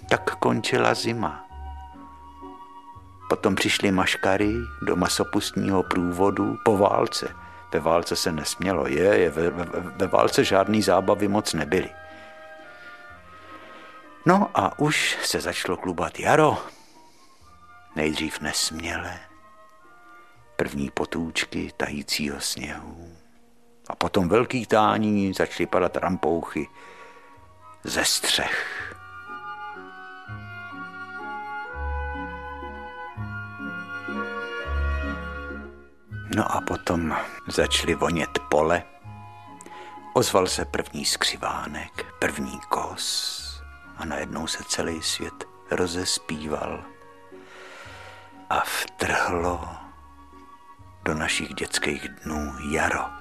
Tak končila zima. Potom přišly maškary do masopustního průvodu po válce. Ve válce se nesmělo, ve válce žádný zábavy moc nebyly. No a už se začalo klubat jaro. Nejdřív nesměle, první potůčky tajícího sněhu. A potom velký tání, začaly padat rampouchy ze střech. No a potom začaly vonět pole. Ozval se první skřivánek, první kos a najednou se celý svět rozespíval. A vtrhlo do našich dětských dnů jaro.